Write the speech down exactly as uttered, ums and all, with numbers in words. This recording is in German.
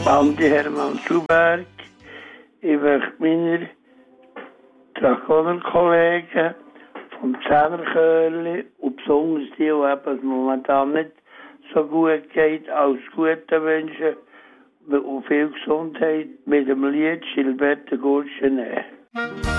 Bandi Hermann Zuberg. Ich möchte meiner Dragoner-Kollegen vom Zehnerchörli und besonders die, die eben momentan nicht so gut geht, als gute wünschen und viel Gesundheit mit dem Lied Gilberte Gurtschener.